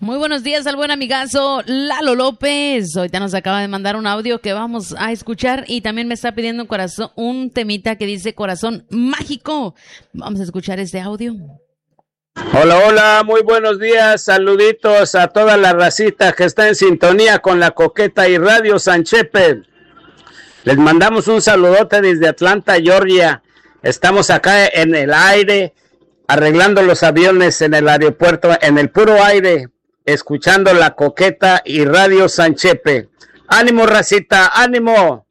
Muy buenos días al buen amigazo Lalo López. Ahorita nos acaba de mandar un audio que vamos a escuchar y también me está pidiendo un temita que dice Corazón Mágico. Vamos a escuchar este audio. Hola, hola, muy buenos días, saluditos a toda la racita que está en sintonía con La Coqueta y Radio San Chepe. Les mandamos un saludote desde Atlanta, Georgia. Estamos acá en el aire, arreglando los aviones en el aeropuerto, en el puro aire, escuchando La Coqueta y Radio San Chepe. ¡Ánimo, racita, ánimo!